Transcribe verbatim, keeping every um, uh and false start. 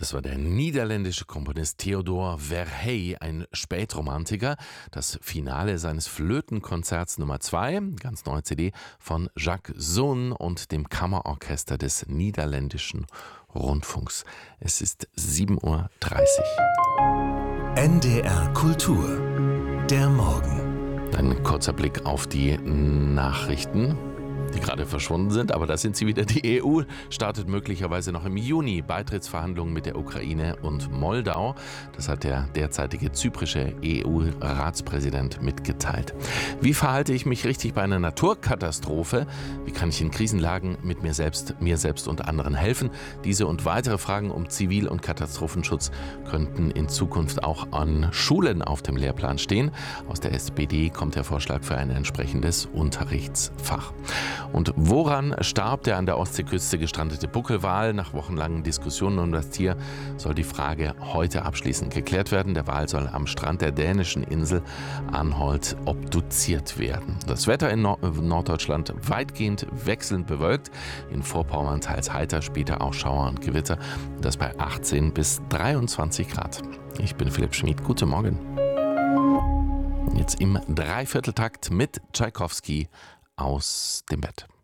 Das war der niederländische Komponist Theodor Verhey, ein Spätromantiker. Das Finale seines Flötenkonzerts Nummer zwei, ganz neue C D, von Jacques Zoon und dem Kammerorchester des Niederländischen Rundfunks. Es ist sieben Uhr dreißig. N D R Kultur, der Morgen. Ein kurzer Blick auf die Nachrichten, die gerade verschwunden sind, aber da sind sie wieder. Die E U startet möglicherweise noch im Juni Beitrittsverhandlungen mit der Ukraine und Moldau. Das hat der derzeitige zyprische E U-Ratspräsident mitgeteilt. Wie verhalte ich mich richtig bei einer Naturkatastrophe? Wie kann ich in Krisenlagen mit mir selbst, mir selbst und anderen helfen? Diese und weitere Fragen um Zivil- und Katastrophenschutz könnten in Zukunft auch an Schulen auf dem Lehrplan stehen. Aus der S P D kommt der Vorschlag für ein entsprechendes Unterrichtsfach. Und woran starb der an der Ostseeküste gestrandete Buckelwal? Nach wochenlangen Diskussionen um das Tier soll die Frage heute abschließend geklärt werden. Der Wal soll am Strand der dänischen Insel Anholt obduziert werden. Das Wetter in Nord- Norddeutschland weitgehend wechselnd bewölkt. In Vorpommern teils heiter, später auch Schauer und Gewitter. Das bei achtzehn bis dreiundzwanzig Grad. Ich bin Philipp Schmid. Guten Morgen. Jetzt im Dreivierteltakt mit Tschaikowski aus dem Bett.